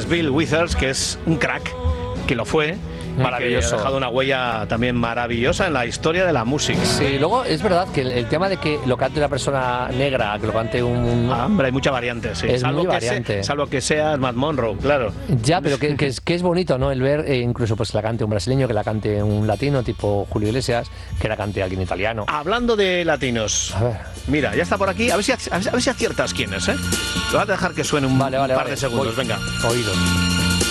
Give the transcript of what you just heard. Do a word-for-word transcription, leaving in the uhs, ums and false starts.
es Bill Withers, que es un crack, que lo fue. Maravilloso. Que ha dejado una huella también maravillosa en la historia de la música. Sí, luego es verdad que el, el tema de que lo cante una persona negra, que lo cante un... un ah, hombre, hay mucha variante, sí. Es salvo muy que variante. Se, salvo que sea Matt Monroe, claro. Ya, pero que, que, es, que es bonito, ¿no? El ver eh, incluso pues que la cante un brasileño, que la cante un latino, tipo Julio Iglesias, que la cante alguien italiano. Hablando de latinos, a ver. Mira, ya está por aquí. A ver si, a ver si aciertas quién es, ¿eh? Te voy a dejar que suene un vale, vale, par vale. de segundos, Voy. venga. Oídos.